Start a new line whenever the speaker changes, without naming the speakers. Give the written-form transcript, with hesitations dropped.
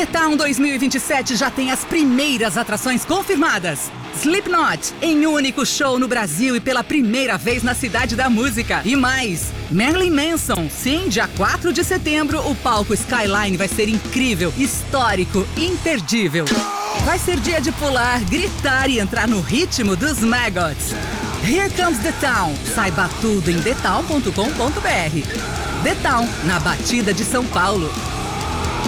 The Town 2027 já tem as primeiras atrações confirmadas. Slipknot, em único show no Brasil e pela primeira vez na Cidade da Música. E mais, Marilyn Manson. Sim, dia 4 de setembro, o palco Skyline vai ser incrível, histórico, imperdível. Vai ser dia de pular, gritar e entrar no ritmo dos Maggots. Here Comes The Town. Saiba tudo em thetown.com.br. The Town, na Batida de São Paulo.